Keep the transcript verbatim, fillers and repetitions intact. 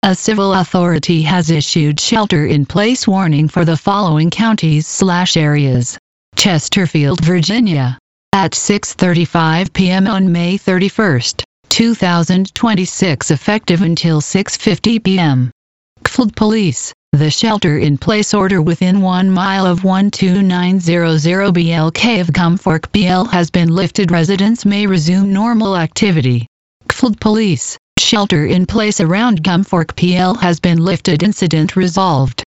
A civil authority has issued shelter-in-place warning for the following counties slash areas. Chesterfield, Virginia. At six thirty-five p m on May thirty-first, two thousand twenty-six, effective until six fifty p m Gfeld Police. The shelter-in-place order within one mile of one two nine zero zero B L K of Gumfork B L has been lifted. Residents may resume normal activity. Gfeld Police. Shelter-in-place around Gumfork P L has been lifted. Incident resolved.